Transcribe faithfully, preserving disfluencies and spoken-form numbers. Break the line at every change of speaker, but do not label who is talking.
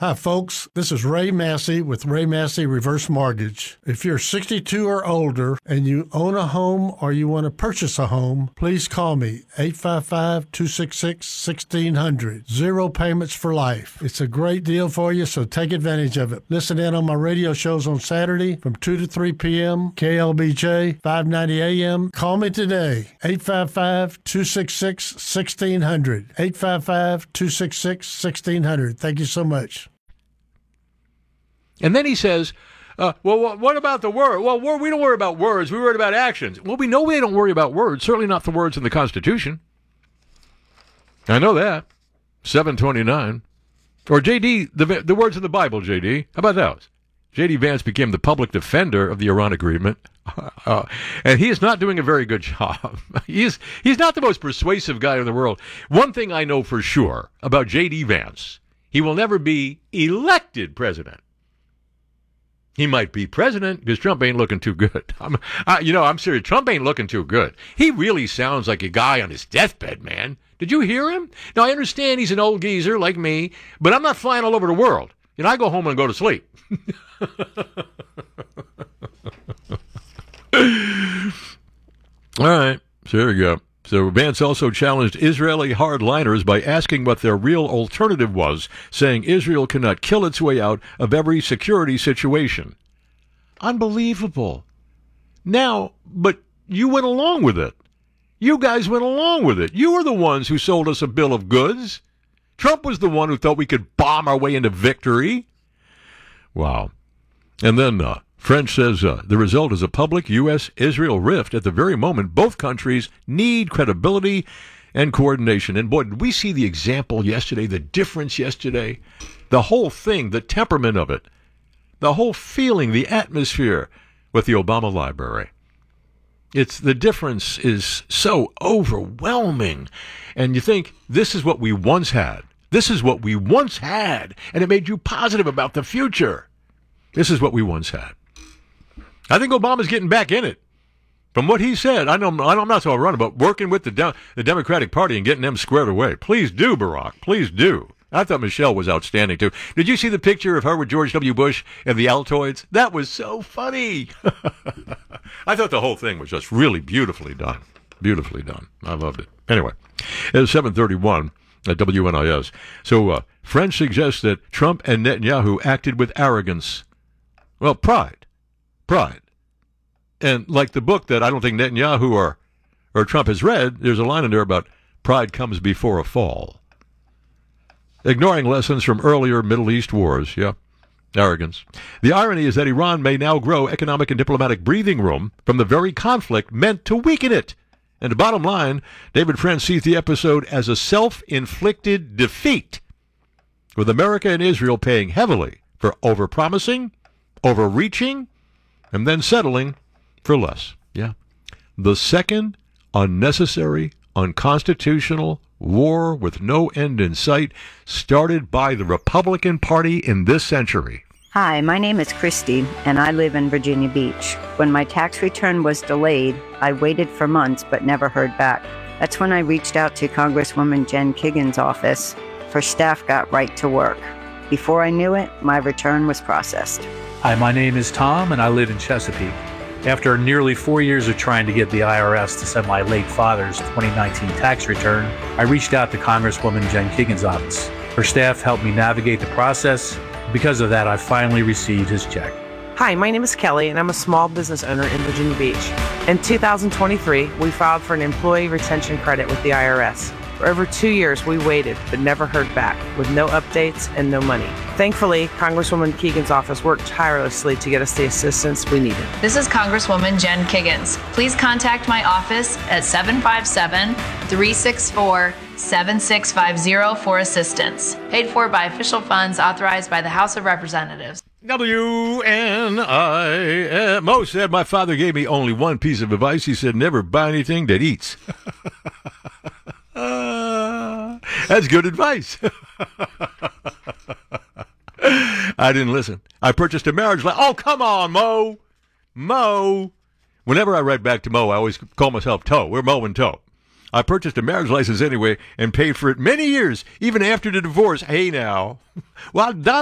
Hi, folks. This is Ray Massey with Ray Massey Reverse Mortgage. If you're sixty-two or older and you own a home or you want to purchase a home, please call me, eight five five, two six six, one six zero zero. Zero payments for life. It's a great deal for you, so take advantage of it. Listen in on my radio shows on Saturday from two to three p.m., K L B J, five ninety A M. Call me today, eight five five, two six six, one six zero zero. eight five five, two six six, one six zero zero. Thank you so much.
And then he says, uh, well, what about the word? Well, we don't worry about words. We worry about actions. Well, we know they don't worry about words, certainly not the words in the Constitution. I know that. seven twenty-nine. Or J D, the, the words in the Bible, J D. How about those? J D Vance became the public defender of the Iran agreement, uh, and he is not doing a very good job. he's, he's not the most persuasive guy in the world. One thing I know for sure about J D Vance, he will never be elected president. He might be president because Trump ain't looking too good. I'm, I, you know, I'm serious. Trump ain't looking too good. He really sounds like a guy on his deathbed, man. Did you hear him? Now, I understand he's an old geezer like me, but I'm not flying all over the world. You know, I go home and go to sleep. All right. So there we go. So Vance also challenged Israeli hardliners by asking what their real alternative was, saying Israel cannot kill its way out of every security situation. Unbelievable. Now, but you went along with it. You guys went along with it. You were the ones who sold us a bill of goods. Trump was the one who thought we could bomb our way into victory. Wow. And then uh, French says uh, the result is a public U S Israel rift at the very moment both countries need credibility and coordination. And boy, did we see the example yesterday, the difference yesterday, the whole thing, the temperament of it, the whole feeling, the atmosphere with the Obama Library. It's the difference is so overwhelming. And you think, this is what we once had. This is what we once had. And it made you positive about the future. This is what we once had. I think Obama's getting back in it. From what he said, I know I'm not so run about working with the, De- the Democratic Party and getting them squared away. Please do, Barack. Please do. I thought Michelle was outstanding, too. Did you see the picture of her with George W. Bush and the Altoids? That was so funny. I thought the whole thing was just really beautifully done. Beautifully done. I loved it. Anyway, it was seven thirty-one at W N I S. So uh, French suggests that Trump and Netanyahu acted with arrogance. Well, pride. Pride. And like the book that I don't think Netanyahu or, or Trump has read, there's a line in there about pride comes before a fall. Ignoring lessons from earlier Middle East wars, yeah, arrogance. The irony is that Iran may now grow economic and diplomatic breathing room from the very conflict meant to weaken it. And the bottom line, David French sees the episode as a self-inflicted defeat, with America and Israel paying heavily for overpromising, overreaching, and then settling for less. Yeah. The second unnecessary, unconstitutional war with no end in sight started by the Republican Party in this century.
Hi, my name is Christy, and I live in Virginia Beach. When my tax return was delayed, I waited for months but never heard back. That's when I reached out to Congresswoman Jen Kiggins' office. Her staff got right to work. Before I knew it, my return was processed.
Hi, my name is Tom, and I live in Chesapeake. After nearly four years of trying to get the I R S to send my late father's twenty nineteen tax return, I reached out to Congresswoman Jen Kiggins' office. Her staff helped me navigate the process. Because of that, I finally received his check.
Hi, my name is Kelly, and I'm a small business owner in Virginia Beach. In two thousand twenty-three, we filed for an employee retention credit with the I R S. For over two years, we waited, but never heard back, with no updates and no money. Thankfully, Congresswoman Kiggins' office worked tirelessly to get us the assistance we needed.
This is Congresswoman Jen Kiggins. Please contact my office at seven five seven, three six four, seven six five zero for assistance. Paid for by official funds authorized by the House of Representatives.
W N I. Mo said, my father gave me only one piece of advice. He said, never buy anything that eats. uh, that's good advice. I didn't listen. I purchased a marriage license. Oh, come on, Mo. Mo. Whenever I write back to Mo, I always call myself Toe. We're Mo and Toe. I purchased a marriage license anyway and paid for it many years, even after the divorce. Hey, now. Well, Don